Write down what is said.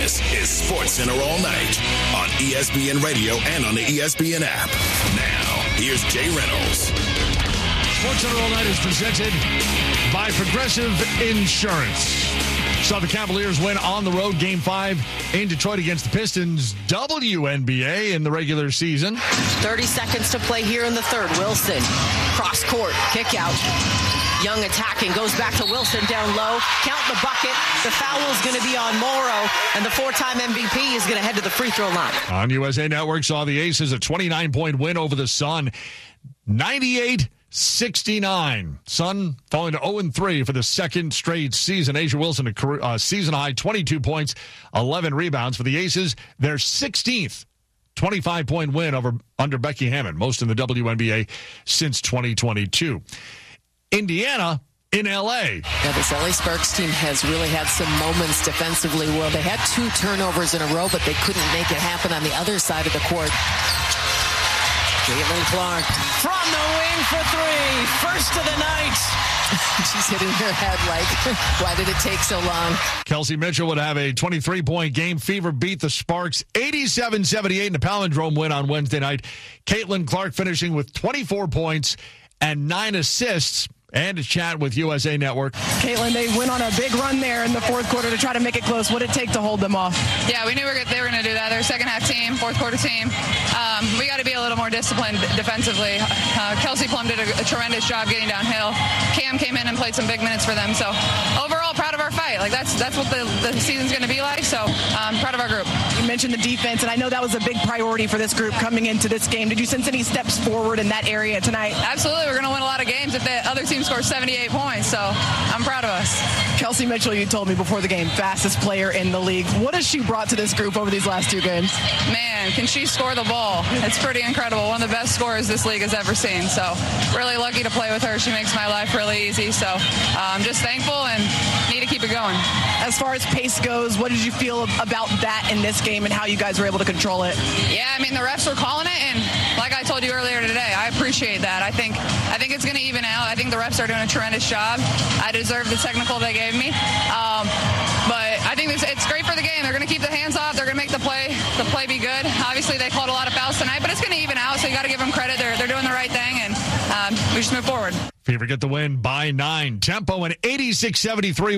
This is SportsCenter All Night on ESPN Radio and on the ESPN app. Now, here's Jay Reynolds. SportsCenter All Night is presented by Progressive Insurance. Saw the Cavaliers win on the road Game 5 in Detroit against the Pistons. WNBA in the regular season. 30 seconds to play here in the third. Wilson, cross court, kick out. Young attacking, goes back to Wilson down low. Count the bucket. The foul is going to be on Morrow, and the four-time MVP is going to head to the free throw line. On USA Network, saw the Aces a 29-point win over the Sun. 98-69. Sun falling to 0-3 for the second straight season. A'ja Wilson, a season-high 22 points, 11 rebounds. For the Aces, their 16th 25-point win under Becky Hammon, most in the WNBA since 2022. Indiana in L.A. Yeah, this L.A. Sparks team has really had some moments defensively where they had 2 turnovers in a row, but they couldn't make it happen on the other side of the court. Caitlin Clark from the wing for 3. First of the night. She's hitting her head like, why did it take so long? Kelsey Mitchell would have a 23-point game. Fever beat the Sparks 87-78 in the Palindrome win on Wednesday night. Caitlin Clark finishing with 24 points and 9 assists. And to chat with USA Network. Caitlin, they went on a big run there in the fourth quarter to try to make it close. What did it take to hold them off? Yeah, we knew they were going to do that. They're a second-half team, fourth-quarter team. We got to be a little more disciplined defensively. Kelsey Plum did a tremendous job getting downhill. Cam came in and played some big minutes for them. So overall, proud of our fight. Like that's what the season's going to be like. So proud of our group. You mentioned the defense, and I know that was a big priority for this group coming into this game. Did you sense any steps forward in that area tonight? Absolutely. We're going to win a lot of games if the other team scores 78 points. So I'm proud of us. Kelsey Mitchell, you told me before the game, fastest player in the league. What has she brought to this group over these last 2 games? Man, can she score the ball? It's pretty incredible. One of the best scorers this league has ever seen. So really lucky to play with her. She makes my life really easy. So I'm just thankful and need to keep it going. As far as pace goes, what did you feel about that in this game and how you guys were able to control it? Yeah, I mean, the refs were calling it, and like I told you earlier today, I appreciate that. I think it's going to even out. I think the refs are doing a tremendous job. I deserve the technical they gave me. But I think it's great for the game. They're going to keep the hands off. They're going to make the play be good. Obviously, they called a lot of fouls tonight, but it's going to even out, so you got to give them credit. They're doing the right thing, and we just move forward. Fever get the win by 9. Tempo and 86-73.